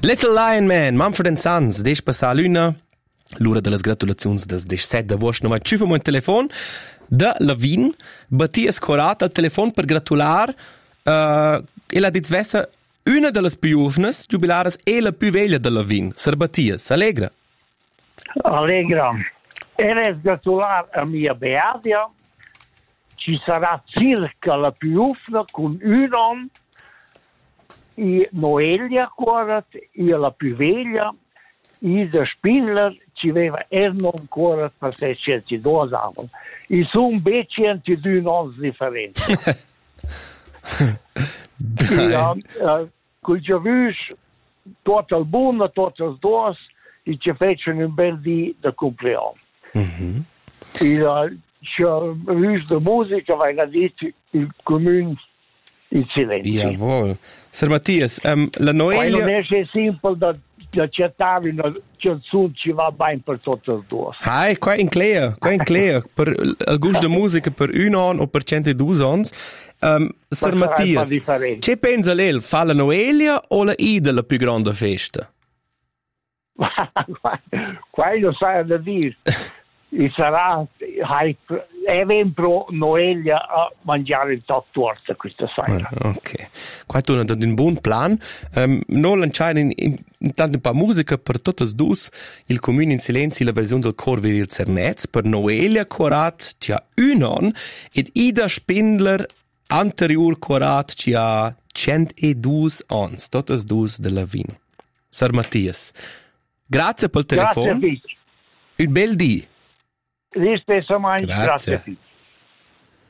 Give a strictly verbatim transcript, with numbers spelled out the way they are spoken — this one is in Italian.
Little Lion Man, Mumford and Sons, des passà l'una, l'ura de las gratulazions des diciassette d'agost, numai ciufamo un telefon da Lavin, Battias Corat al telefon per gratular, uh, e la diz vessa una de las più ufnas jubilares e la più veglia de Lavin, Sir Battias, allegra. Allegra. Eres gratular a mia Beadia, ci sarà circa la più ufna con un anno, e Noelia Corat, e la più veglia, e da Spindler ci aveva erano ancora per sescentos due anni. E sono becenti due anni differenti. E uh, col Giavus, tutto il buono, tutto il due, e ci fecero un bel dì da compleanno. Mm-hmm. E uh, c'è un di musica, vai a dire, il comune in silenzio. Jawohl. Sir Mattias, um, la Noelia... Non è semplice da, da cercare una canzone ci va bene per tutte e due. Hai, qua in clear, qua in clear. Per il gusto de musica per un anno o per centodue anni. Um, Sir Mattias, che pensa lei? Fa la Noelia o la Ida la più grande festa? Qua lo sai da dire. E sarà è ben pro Noelia a mangiare il top torta questa sera. Ah, ok. Qua tu hai un buon plan. Um, non lanciare in, in, intanto un po' musica per tutte e due. Il comune in silenzio la versione del cor Viril Cernez per Noelia Corat ci ha un anno ed Ida Spindler anterior Corat ci ha centodue anni. Tutte e due della Vin. Sir Mattias, grazie per il telefono. Grazie. Un bel dì. Lì stesso mai, Grazie. grazie.